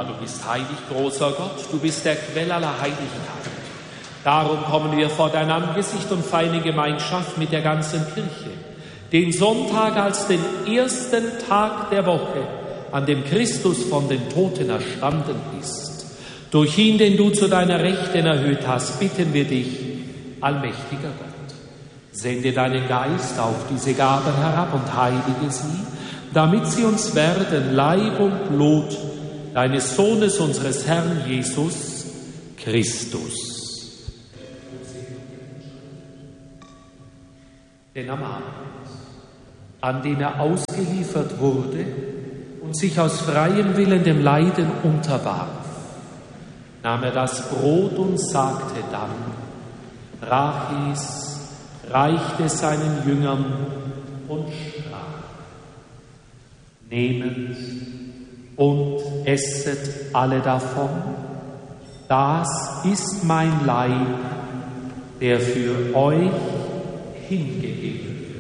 du bist heilig, großer Gott, du bist der Quell aller Heiligkeit. Darum kommen wir vor dein Angesicht und feiern in Gemeinschaft mit der ganzen Kirche den Sonntag als den ersten Tag der Woche, an dem Christus von den Toten erstanden ist. Durch ihn, den du zu deiner Rechten erhöht hast, bitten wir dich, allmächtiger Gott, sende deinen Geist auf diese Gaben herab und heilige sie, damit sie uns werden Leib und Blut deines Sohnes, unseres Herrn Jesus Christus. Denn am Abend, an dem er ausgeliefert wurde und sich aus freiem Willen dem Leiden unterwarf, nahm er das Brot und sagte dann, brach es, reichte seinen Jüngern und sprach, nehmet und esset alle davon, das ist mein Leib, der für euch hingegeben wird.